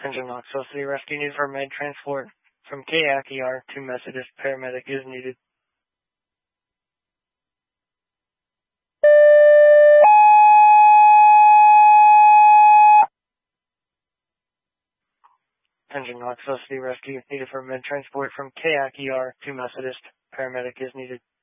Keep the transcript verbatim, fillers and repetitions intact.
Engine Knoxville City Rescue needs for med transport from K A C E R to Methodist. Paramedic is needed. Engine Knoxville City Rescue needed for med transport from K A C E R to Methodist. Paramedic is needed.